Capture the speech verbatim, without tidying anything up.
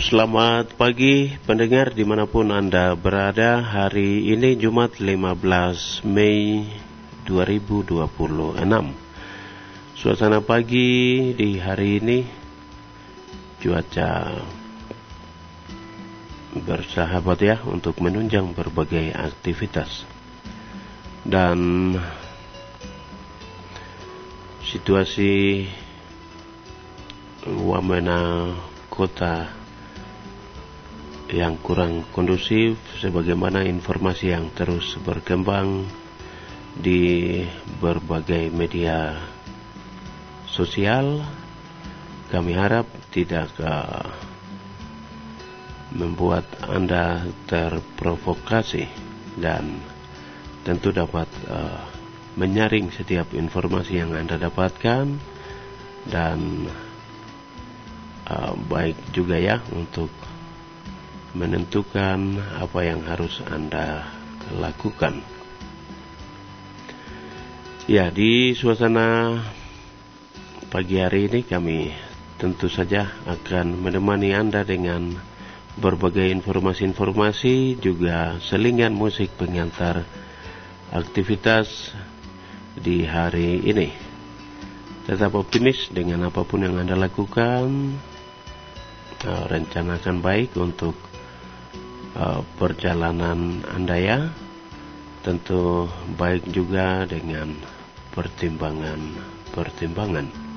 Selamat pagi pendengar dimanapun Anda berada. Hari ini Jumat lima belas Mei dua ribu dua puluh enam. Suasana pagi di hari ini cuaca bersahabat ya untuk menunjang berbagai aktivitas. Dan situasi wamena kota yang kurang kondusif sebagaimana informasi yang terus berkembang di berbagai media sosial. Kami harap tidak uh, membuat Anda terprovokasi dan tentu dapat uh, menyaring setiap informasi yang Anda dapatkan dan uh, baik juga ya untuk menentukan apa yang harus Anda lakukan. Ya, di suasana pagi hari ini kami tentu saja akan menemani Anda dengan berbagai informasi-informasi, juga selingan musik pengantar aktivitas di hari ini. Tetap optimis dengan apapun yang Anda lakukan. Uh, rencanakan baik untuk Uh, perjalanan Anda ya, tentu baik juga dengan pertimbangan-pertimbangan.